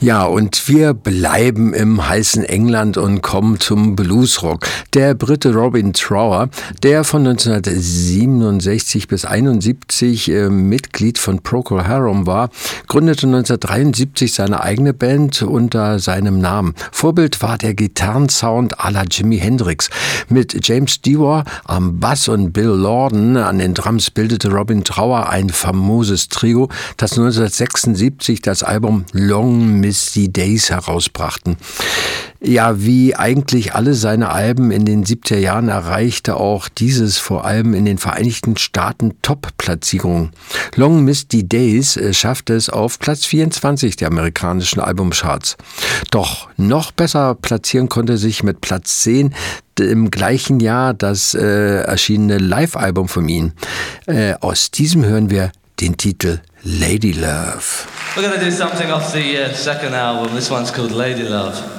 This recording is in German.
Ja, und wir bleiben im heißen England und kommen zum Bluesrock. Der Brite Robin Trower, der von 1967 bis 1971 Mitglied von Procol Harum war, gründete 1973 seine eigene Band unter seinem Namen. Vorbild war der Gitarrensound à la Jimi Hendrix. Mit James Dewar am Bass und Bill Lorden an den Drums bildete Robin Trower ein famoses Trio, das 1976 das Album Long Misty Days herausbrachten. Ja, wie eigentlich alle seine Alben in den 70er Jahren erreichte auch dieses vor allem in den Vereinigten Staaten Top-Platzierungen. Long Misty Days schaffte es auf Platz 24 der amerikanischen Albumcharts. Doch noch besser platzieren konnte sich mit Platz 10 im gleichen Jahr das erschienene Live-Album von ihm. Aus diesem hören wir den Titel Lady Love. We're going to do something off the second album. This one's called Lady Love.